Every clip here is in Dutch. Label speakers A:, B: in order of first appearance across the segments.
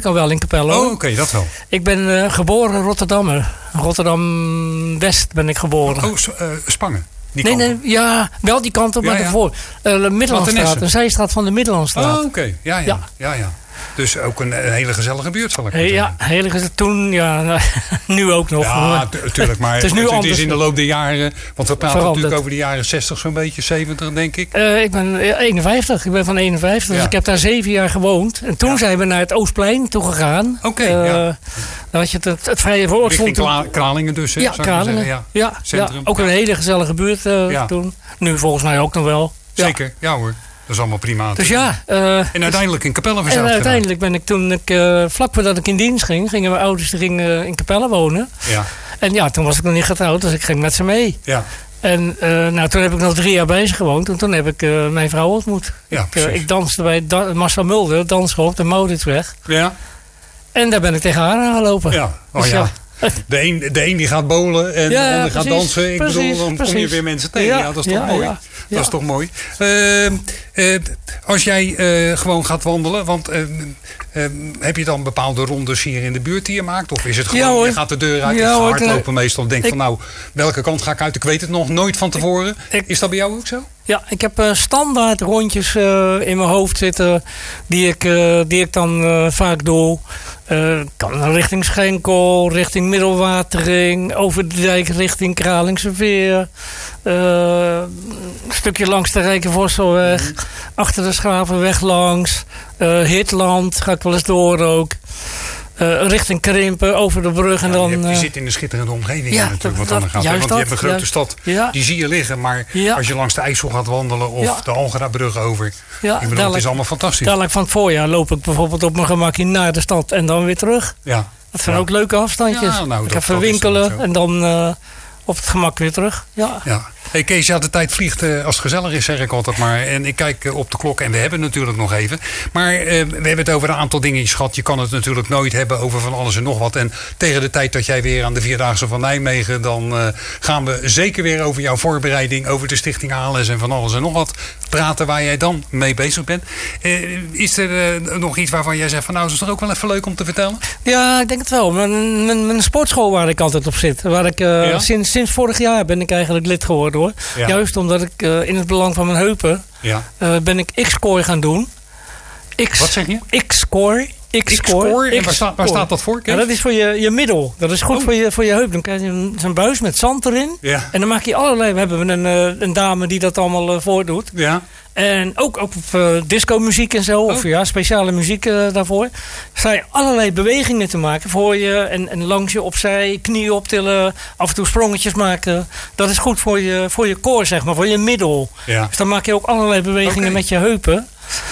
A: nog wel in Capelle.
B: Oh, oké, dat wel.
A: Ik ben geboren Rotterdammer. Rotterdam-West ben ik geboren.
B: Oh, Spangen.
A: Nee, ja, wel die kant op, maar daarvoor. Middellandstraat, een zijstraat van de Middellandstraat.
B: Oh, oké. Ja. Dus ook een hele gezellige buurt, zal ik maar zeggen.
A: Ja, hele gezellig. Toen, nu ook nog.
B: Ja, natuurlijk. Maar het is in de loop der jaren... Want we praten natuurlijk over de jaren 60 zo'n beetje, 70 denk ik.
A: Ik ben 51. Ik ben van 51. Dus ik heb daar 7 jaar gewoond. En toen zijn we naar het Oostplein toe gegaan.
B: Oké,
A: Dan had je het vrije woord.
B: Richting Kralingen dus, hè?
A: Ja, Kralingen. Ja, ook een hele gezellige buurt toen. Nu volgens mij ook nog wel.
B: Zeker, ja hoor. Dat is allemaal prima.
A: Dus ja.
B: En uiteindelijk in Capelle verzeld.
A: En uiteindelijk ben ik toen vlak voordat ik in dienst ging, gingen mijn ouders in Capelle wonen.
B: Ja.
A: En toen was ik nog niet getrouwd, dus ik ging met ze mee.
B: Ja.
A: En toen heb ik nog 3 jaar bij ze gewoond. En toen heb ik mijn vrouw ontmoet.
B: Ja,
A: ik danste bij Marcel Mulder, danschool op de Mauritsweg.
B: Ja.
A: En daar ben ik tegen haar aangelopen.
B: Ja. Oh
A: dus
B: ja. De een die gaat bowlen en de ander gaat dansen. Ik bedoel, dan kom je weer mensen tegen. Ja, dat is toch mooi. Ja. Dat is toch mooi. Als jij gewoon gaat wandelen, want heb je dan bepaalde rondes hier in de buurt die je maakt? Of is het gewoon, je gaat de deur uit, je gaat hardlopen meestal en denkt van welke kant ga ik uit? Ik weet het nog nooit van tevoren. Is dat bij jou ook zo?
A: Ja, ik heb standaard rondjes in mijn hoofd zitten die ik dan vaak doe. Kan richting Schenkel, richting Middelwatering, over de dijk richting Kralingse Veer. Een stukje langs de Rijkenvosselweg, achter de Schravenweg langs. Hitland ga ik wel eens door ook. Richting Krimpen, over de brug. En dan,
B: je zit in een schitterende omgeving natuurlijk. Wat dan gaat. Want je hebt een grote stad, die zie je liggen. Maar als je langs de IJssel gaat wandelen of de Algerabrug over. Ik bedoel, het is allemaal fantastisch.
A: Dadelijk van het voorjaar loop ik bijvoorbeeld op mijn gemakje naar de stad en dan weer terug.
B: Ja.
A: Dat zijn ook leuke afstandjes. Ik ga verwinkelen en dan op het gemak weer terug. Ja.
B: Hey Kees, de tijd vliegt als het gezellig is, zeg ik altijd maar. En ik kijk op de klok en we hebben natuurlijk nog even. Maar we hebben het over een aantal dingen, schat. Je kan het natuurlijk nooit hebben over van alles en nog wat. En tegen de tijd dat jij weer aan de Vierdaagse van Nijmegen... dan gaan we zeker weer over jouw voorbereiding... over de Stichting ALS en van alles en nog wat praten... waar jij dan mee bezig bent. Is er nog iets waarvan jij zegt van... nou, is het ook wel even leuk om te vertellen?
A: Ja, ik denk het wel. Mijn sportschool waar ik altijd op zit. Waar ik sinds vorig jaar ben ik eigenlijk lid geworden. Ja. Juist omdat ik in het belang van mijn heupen ben ik X-Core gaan doen.
B: Wat zeg je?
A: X-Core.
B: X-Core. En waar staat dat voor?
A: Ja, dat is voor je middel. Dat is goed voor je heup. Dan krijg je zo'n buis met zand erin. Ja. En dan maak je allerlei... We hebben een dame die dat allemaal voordoet. Ja. En ook op disco muziek en zo. Of speciale muziek daarvoor. Sta je allerlei bewegingen te maken voor je. En langs je opzij, knieën optillen. Af en toe sprongetjes maken. Dat is goed voor je core, zeg maar. Voor je middel. Ja. Dus dan maak je ook allerlei bewegingen met je heupen.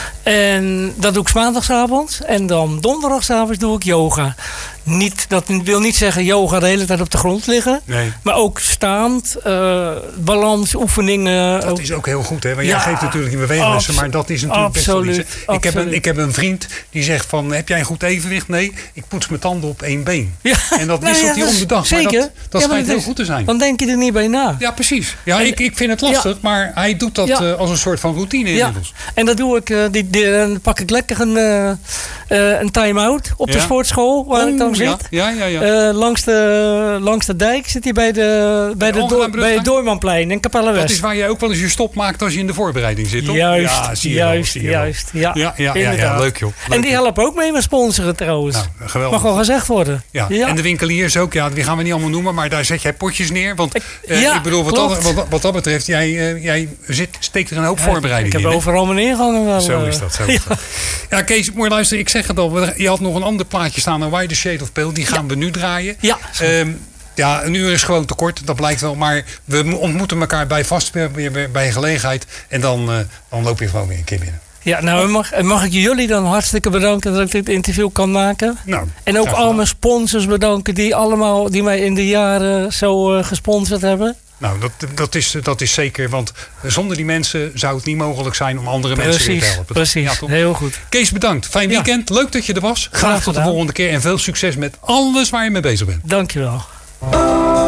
A: En dat doe ik 's maandagsavonds. En dan donderdagsavonds doe ik yoga. Dat wil niet zeggen yoga de hele tijd op de grond liggen. Nee. Maar ook staand, balansoefeningen.
B: Dat is ook heel goed, hè? Want jij geeft natuurlijk in beweeglessen, maar dat is natuurlijk best wel iets. Ik heb een vriend die zegt van, heb jij een goed evenwicht? Nee, ik poets mijn tanden op 1 been. Ja. En dat wisselt hij om de dag.
A: Zeker.
B: Maar dat schijnt heel goed te zijn.
A: Dan denk je er niet bij na.
B: Ja, precies. Ja, ik vind het lastig, maar hij doet dat als een soort van routine inmiddels.
A: En dat doe ik, dan pak ik lekker een time-out op de sportschool waar ik dan zit. Langs de dijk zit hij bij het Doormanplein in Capelle West.
B: Dat is waar jij ook wel eens je stop maakt als je in de voorbereiding zit, toch?
A: Juist.
B: Ja, leuk joh.
A: En die helpen ook mee met sponsoren trouwens.
B: Nou, geweldig.
A: Mag wel gezegd worden.
B: Ja. En de winkeliers ook, die gaan we niet allemaal noemen, maar daar zet jij potjes neer. Want ik bedoel, wat dat betreft, jij steekt er een hoop voorbereiding in.
A: Ik heb overal mijn ingangen wel.
B: Zo is dat. Ja, Kees, mooi luisteren. Ik zeg het al, je had nog een ander plaatje staan, een Why the Shade of Pale. Die gaan we nu draaien. Ja. Een uur is gewoon te kort, dat blijkt wel. Maar we ontmoeten elkaar bij gelegenheid. En dan loop je gewoon weer een keer binnen.
A: Ja, nou mag ik jullie dan hartstikke bedanken dat ik dit interview kan maken. Nou, en ook al mijn sponsors bedanken die mij in de jaren zo gesponsord hebben.
B: Nou, dat is zeker, want zonder die mensen zou het niet mogelijk zijn om andere mensen weer te helpen.
A: Precies, heel goed.
B: Kees, bedankt. Fijn weekend. Leuk dat je er was. Graag tot de volgende keer en veel succes met alles waar je mee bezig bent.
A: Dankjewel.